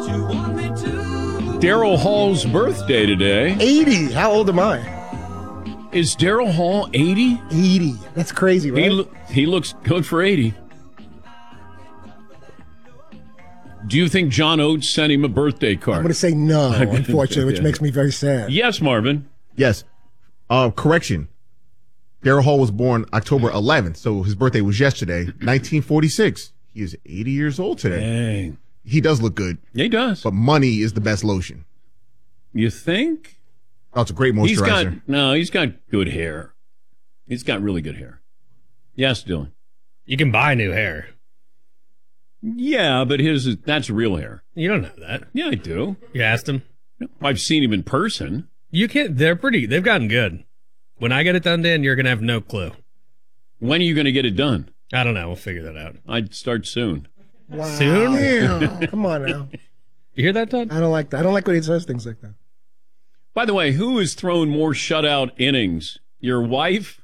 Daryl Hall's birthday today. 80. How old am I? Is Daryl Hall 80? 80. That's crazy, right? He looks good for 80. Do you think John Oates sent him a birthday card? I'm going to say no, unfortunately, which makes me very sad. Yes, Marvin. Yes. Correction. Daryl Hall was born October 11th, so his birthday was yesterday, 1946. He is 80 years old today. Dang. He does look good. He does. But money is the best lotion. You think? Oh, it's a great moisturizer. He's got good hair. He's got really good hair. Yes, Dylan. You can buy new hair. Yeah, but that's real hair. You don't know that. Yeah, I do. You asked him? I've seen him in person. You can't. They've gotten good. When I get it done, Dan, you're going to have no clue. When are you going to get it done? I don't know. We'll figure that out. I'd start soon. Wow. Soon? Yeah. Come on now. You hear that, Todd? I don't like that. I don't like when he says things like that. By the way, who has thrown more shutout innings? Your wife?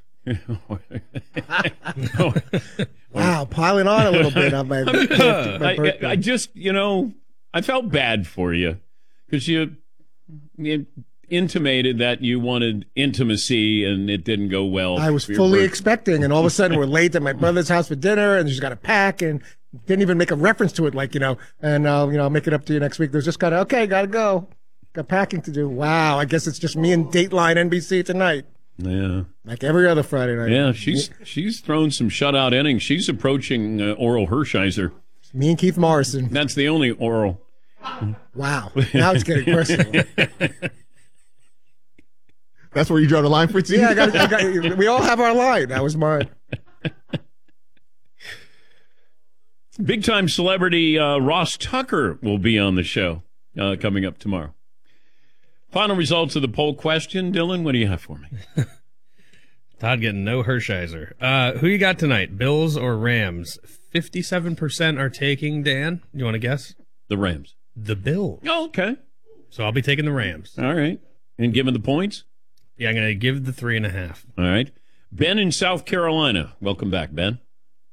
Wow, piling on a little bit on my birthday. I just, I felt bad for you because you intimated that you wanted intimacy and it didn't go well. I was fully expecting, and all of a sudden we're late at my brother's house for dinner, and she's got to pack, and didn't even make a reference to it, and I'll make it up to you next week. There's just kind of, okay, gotta go. Got packing to do. Wow, I guess it's just me and Dateline NBC tonight. Yeah. Like every other Friday night. Yeah, she's thrown some shutout innings. She's approaching Oral Hershiser. Me and Keith Morrison. That's the only Oral. Wow. Now it's getting personal. That's where you draw the line for it? Yeah, we all have our line. That was mine. Big-time celebrity Ross Tucker will be on the show coming up tomorrow. Final results of the poll question. Dylan, what do you have for me? Todd getting no Hershiser. Who you got tonight, Bills or Rams? 57% are taking, Dan. You want to guess? The Rams. The Bills. Oh, okay. So I'll be taking the Rams. All right. And given the points? Yeah, I'm going to give the 3.5. All right. Ben in South Carolina. Welcome back, Ben.